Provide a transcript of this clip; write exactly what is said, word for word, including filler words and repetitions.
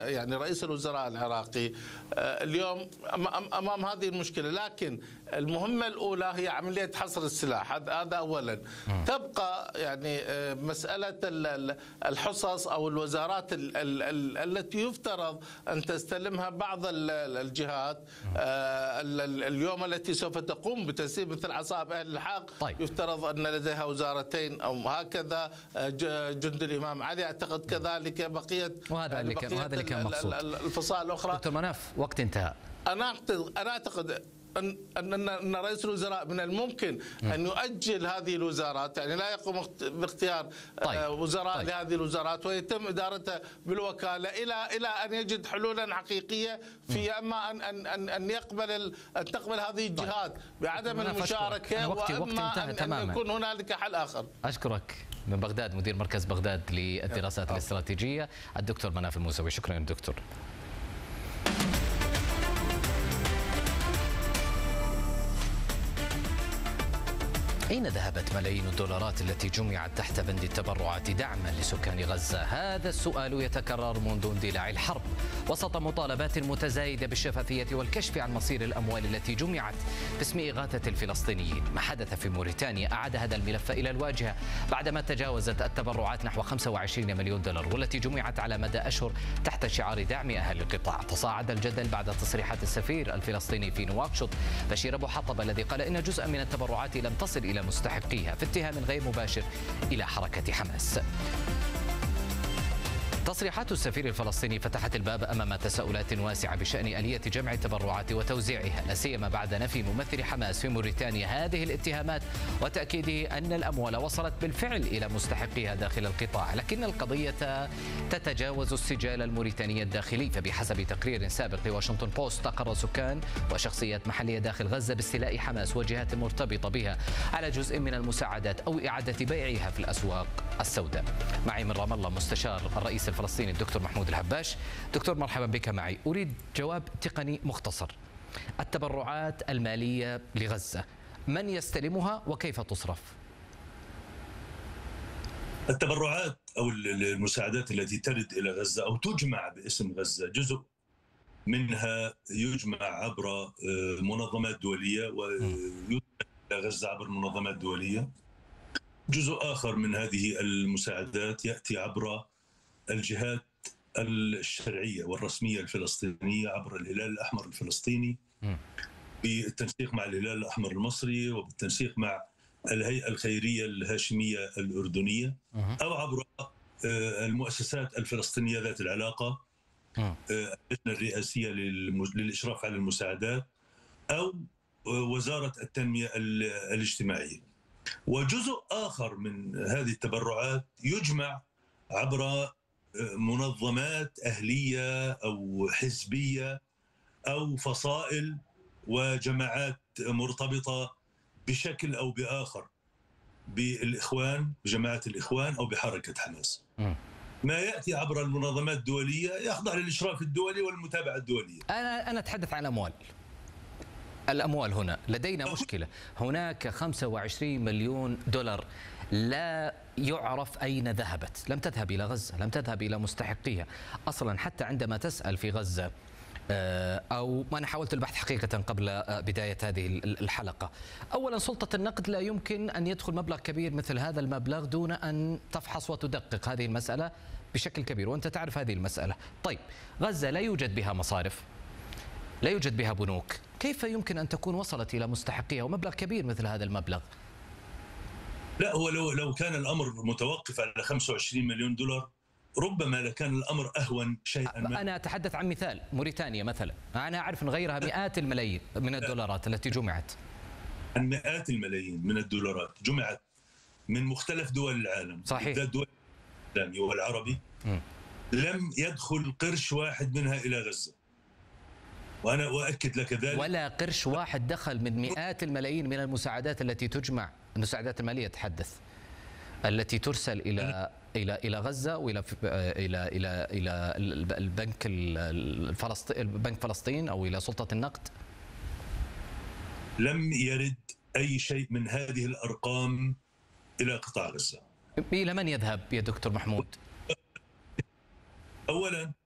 يعني رئيس الوزراء العراقي اليوم امام هذه المشكله، لكن المهمه الاولى هي عمليه حصر السلاح، هذا اولا. تبقى يعني مساله الحصص او الوزارات التي يفترض ان تستلمها بعض الجهات اليوم التي سوف تقوم بتسليم مثل عصائب اهل الحق. طيب. يفترض ان لديها وزارتين او هكذا. جند الامام علي اعتقد كذلك، بقيه وهذا اللي كان وهذا اللي كان مقصود. الفصائل الاخرى. دكتور مناف، وقت انتهى. انا اعتقد انا اعتقد ان ان ان رئيس الوزراء من الممكن ان يؤجل هذه الوزارات، يعني لا يقوم باختيار طيب. وزراء طيب. لهذه الوزارات ويتم ادارتها بالوكاله الى الى ان يجد حلولا حقيقيه في اما ان ان ان يقبل ان تقبل هذه الجهات طيب. بعدم المشاركه، واما ان, أن يكون هنالك حل اخر. اشكرك. من بغداد، مدير مركز بغداد للدراسات الاستراتيجيه، الدكتور مناف الموسوي. شكرا دكتور. أين ذهبت ملايين الدولارات التي جمعت تحت بند التبرعات دعما لسكان غزة؟ هذا السؤال يتكرر منذ اندلاع الحرب وسط مطالبات متزايدة بالشفافية والكشف عن مصير الأموال التي جمعت باسم إغاثة الفلسطينيين. ما حدث في موريتانيا أعاد هذا الملف إلى الواجهة بعدما تجاوزت التبرعات نحو خمسة وعشرين مليون دولار، والتي جمعت على مدى أشهر تحت شعار دعم أهل القطاع. تصاعد الجدل بعد تصريحات السفير الفلسطيني في نواكشوط بشير أبو حطب، الذي قال إن جزءا من التبرعات لم تصل إلى مستحقيها في اتهام غير مباشر إلى حركة حماس. تصريحات السفير الفلسطيني فتحت الباب أمام تساؤلات واسعة بشأن آلية جمع التبرعات وتوزيعها، لا سيما بعد نفي ممثل حماس في موريتانيا هذه الاتهامات وتأكيده أن الأموال وصلت بالفعل إلى مستحقيها داخل القطاع. لكن القضية تتجاوز السجال الموريتاني الداخلي، فبحسب تقرير سابق لواشنطن بوست أقر سكان وشخصيات محلية داخل غزة باستيلاء حماس وجهات مرتبطة بها على جزء من المساعدات أو إعادة بيعها في الأسواق السوداء. معي من رام الله مستشار الرئيس الفلسطيني الدكتور محمود الهباش. دكتور مرحبا بك معي. أريد جواب تقني مختصر. التبرعات المالية لغزة من يستلمها وكيف تصرف؟ التبرعات أو المساعدات التي ترد إلى غزة أو تجمع باسم غزة، جزء منها يجمع عبر منظمات دولية ويدخل إلى غزة عبر منظمات دولية. جزء آخر من هذه المساعدات يأتي عبر الجهات الشرعية والرسمية الفلسطينية عبر الهلال الأحمر الفلسطيني بالتنسيق مع الهلال الأحمر المصري وبالتنسيق مع الهيئة الخيرية الهاشمية الأردنية، أو عبر المؤسسات الفلسطينية ذات العلاقة، اللجنة الرئاسية للإشراف على المساعدات، أو وزارة التنمية الاجتماعية. وجزء آخر من هذه التبرعات يجمع عبر منظمات أهلية أو حزبية أو فصائل وجماعات مرتبطة بشكل أو بآخر بالإخوان، بجماعة الإخوان أو بحركة حماس. ما يأتي عبر المنظمات الدولية يخضع للإشراف الدولي والمتابعة الدولية. أنا أنا أتحدث عن الأموال. الأموال هنا لدينا مشكلة. هناك خمسة وعشرين مليون دولار لا يعرف أين ذهبت، لم تذهب إلى غزة، لم تذهب إلى مستحقيها أصلا. حتى عندما تسأل في غزة، أو ما أنا حاولت البحث حقيقة قبل بداية هذه الحلقة، أولا سلطة النقد لا يمكن أن يدخل مبلغ كبير مثل هذا المبلغ دون أن تفحص وتدقق هذه المسألة بشكل كبير، وأنت تعرف هذه المسألة. طيب، غزة لا يوجد بها مصارف، لا يوجد بها بنوك، كيف يمكن أن تكون وصلت إلى مستحقيها ومبلغ كبير مثل هذا المبلغ؟ لا، هو لو لو كان الأمر متوقف على خمسة وعشرين مليون دولار ربما لكان الأمر أهون شيئا ما. أنا أتحدث عن مثال موريتانيا مثلا، أنا أعرف أن غيرها مئات الملايين من الدولارات التي جمعت. عن مئات الملايين من الدولارات جمعت من مختلف دول العالم، صحيح، بالذات دول الإسلامي والعربي. م. لم يدخل قرش واحد منها إلى غزة، وأنا أؤكد لك ذلك. ولا قرش واحد دخل من مئات الملايين من المساعدات التي تجمع، المساعدات المالية تحدث، التي ترسل إلى إلى إلى غزة وإلى إلى إلى إلى البنك الفلسطيني، بنك فلسطين، أو إلى سلطة النقد. لم يرد أي شيء من هذه الأرقام إلى قطاع غزة. إلى من يذهب يا دكتور محمود؟ أولا